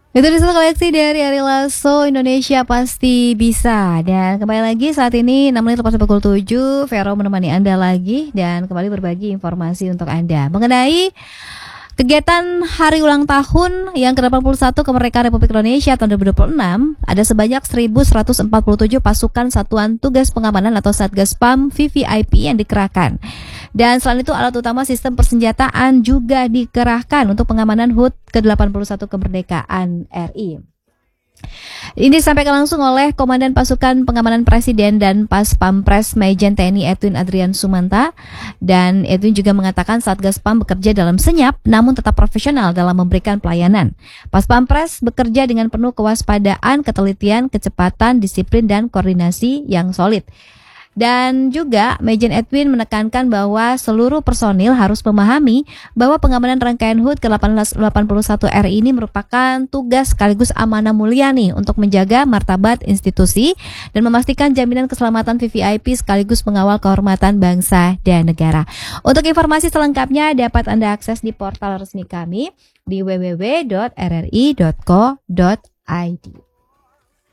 Itu di satu koleksi dari Ari Lasso, Indonesia Pasti Bisa. Dan kembali lagi saat ini 6 menit lepas pukul 7, Vero menemani Anda lagi dan kembali berbagi informasi untuk Anda mengenai kegiatan hari ulang tahun yang ke-81 kemerdekaan Republik Indonesia tahun 2026. Ada sebanyak 1.147 pasukan Satuan Tugas Pengamanan atau Satgas PAM VVIP yang dikerahkan. Dan selain itu alat utama sistem persenjataan juga dikerahkan untuk pengamanan HUT ke-81 kemerdekaan RI. Ini disampaikan langsung oleh Komandan Pasukan Pengamanan Presiden dan Pas Pampres Majen TNI Edwin Adrian Sumanta. Dan Edwin juga mengatakan Satgas PAM bekerja dalam senyap namun tetap profesional dalam memberikan pelayanan. Pas Pampres bekerja dengan penuh kewaspadaan, ketelitian, kecepatan, disiplin, dan koordinasi yang solid. Dan juga Majen Edwin menekankan bahwa seluruh personil harus memahami bahwa pengamanan rangkaian HUT ke-1881 RI ini merupakan tugas sekaligus amanah mulia nih untuk menjaga martabat institusi dan memastikan jaminan keselamatan VVIP sekaligus mengawal kehormatan bangsa dan negara. Untuk informasi selengkapnya dapat Anda akses di portal resmi kami di www.rri.co.id.